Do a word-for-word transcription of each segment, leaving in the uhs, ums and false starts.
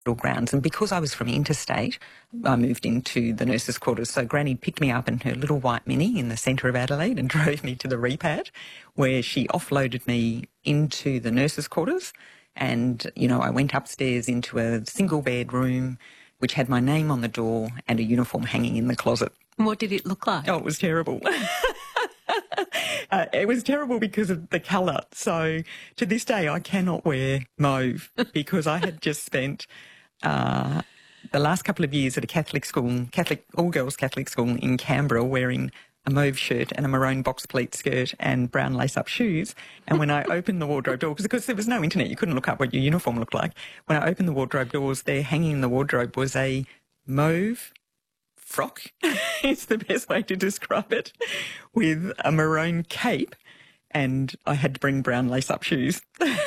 grounds. And because I was from interstate, I moved into the nurses' quarters. So Granny picked me up in her little white Mini in the centre of Adelaide and drove me to the repat, where she offloaded me into the nurses' quarters. And, you know, I went upstairs into a single bedroom, which had my name on the door and a uniform hanging in the closet. What did it look like? Oh, it was terrible. Uh, it was terrible because of the colour. So to this day, I cannot wear mauve because I had just spent uh, the last couple of years at a Catholic school, Catholic all-girls Catholic school in Canberra, wearing a mauve shirt and a maroon box pleat skirt and brown lace-up shoes. And when I opened the wardrobe door, because there was no internet, you couldn't look up what your uniform looked like. When I opened the wardrobe doors, there hanging in the wardrobe was a mauve frock, is the best way to describe it, with a maroon cape, and I had to bring brown lace-up shoes.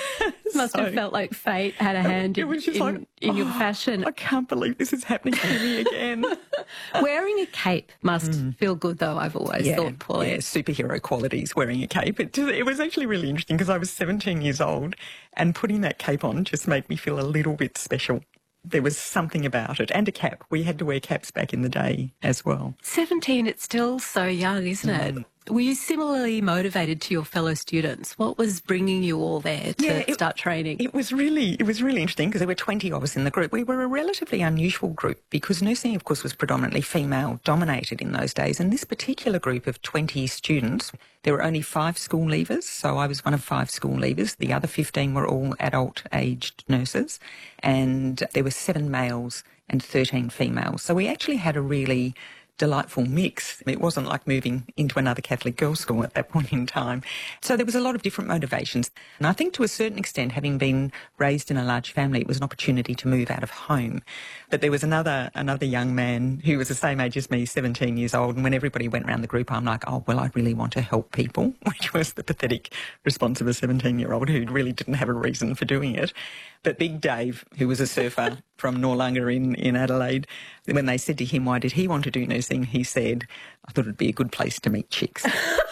Must So, have felt like fate had a hand it in, was just in, like, in your oh, fashion. I can't believe this is happening to me again. Wearing a cape must feel good, though, I've always yeah, thought, Pauline. yeah, superhero qualities, wearing a cape. It, just, it was actually really interesting because I was seventeen years old and putting that cape on just made me feel a little bit special. There was something about it. And a cap. We had to wear caps back in the day as well. seventeen, it's still so young, isn't it? Mm. Were you similarly motivated to your fellow students? What was bringing you all there to Yeah, it- start training? It was really, it was really interesting because there were twenty of us in the group. We were a relatively unusual group because nursing, of course, was predominantly female dominated in those days. And this particular group of twenty students, there were only five school leavers. So I was one of five school leavers. The other fifteen were all adult aged nurses. And there were seven males and thirteen females. So we actually had a really delightful mix. It wasn't like moving into another Catholic girls' school at that point in time. So there was a lot of different motivations. And I think to a certain extent, having been raised in a large family, it was an opportunity to move out of home. But there was another another young man who was the same age as me, seventeen years old, and when everybody went around the group, I'm like, oh, well, I really want to help people, which was the pathetic response of a seventeen-year-old who really didn't have a reason for doing it. But Big Dave, who was a surfer from Noarlunga in, in Adelaide, when they said to him, why did he want to do nursing, he said, I thought it'd be a good place to meet chicks.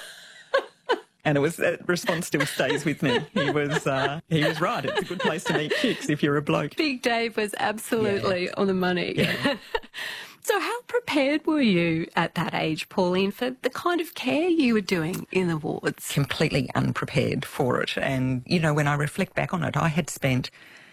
And it was, that response still stays with me. He was uh, he was right. It's a good place to meet chicks if you're a bloke. Big Dave was absolutely Yeah. on the money. Yeah. So how prepared were you at that age, Pauline, for the kind of care you were doing in the wards? Completely unprepared for it. And, you know, when I reflect back on it, I had spent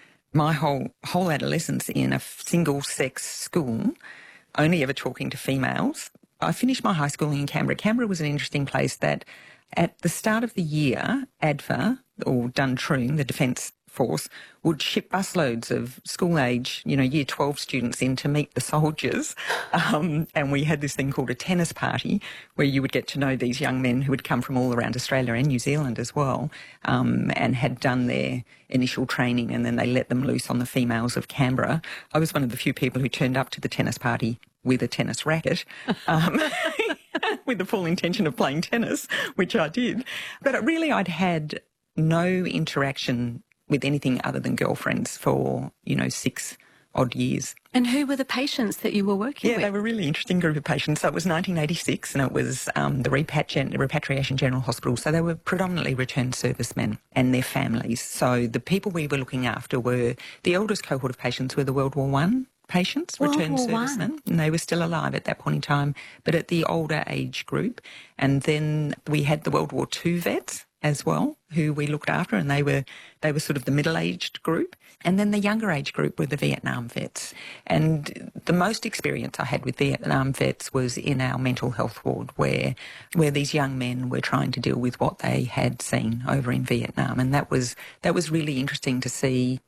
my whole whole adolescence in a single-sex school, only ever talking to females. I finished my high school in Canberra. Canberra was an interesting place that at the start of the year, A D F A, or Duntroon, the Defence Force, would ship busloads of school-age, you know, year twelve students in to meet the soldiers. Um, and we had this thing called a tennis party where you would get to know these young men who had come from all around Australia and New Zealand as well, um, and had done their initial training, and then they let them loose on the females of Canberra. I was one of the few people who turned up to the tennis party with a tennis racket, um, with the full intention of playing tennis, which I did. But really I'd had no interaction with anything other than girlfriends for, you know, six odd years. And who were the patients that you were working Yeah, with? they were a really interesting group of patients. So it was nineteen eighty-six and it was um, the Repatri- Repatriation General Hospital. So they were predominantly returned servicemen and their families. So the people we were looking after were, the eldest cohort of patients were the World War One patients, World returned War servicemen, One. and they were still alive at that point in time, but at the older age group. And then we had the World War Two vets as well, who we looked after, and they were they were sort of the middle-aged group. And then the younger age group were the Vietnam vets. And the most experience I had with Vietnam vets was in our mental health ward, where where these young men were trying to deal with what they had seen over in Vietnam. And that was that was really interesting to see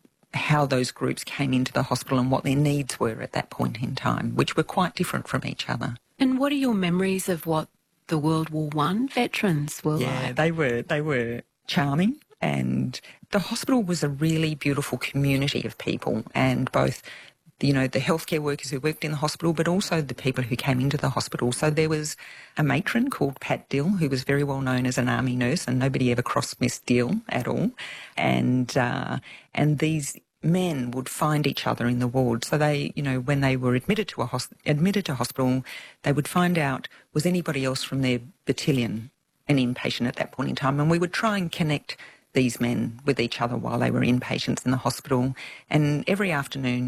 how those groups came into the hospital and what their needs were at that point in time, which were quite different from each other. And what are your memories of what the World War One veterans were Yeah, like? they were they were charming, and the hospital was a really beautiful community of people, and both, you know, the healthcare workers who worked in the hospital, but also the people who came into the hospital. So there was a matron called Pat Dill, who was very well known as an army nurse, and nobody ever crossed Miss Dill at all. And uh, and these men would find each other in the ward. So they, you know, when they were admitted to a hosp- admitted to hospital, they would find out, was anybody else from their battalion an inpatient at that point in time? And we would try and connect these men with each other while they were inpatients in the hospital. And every afternoon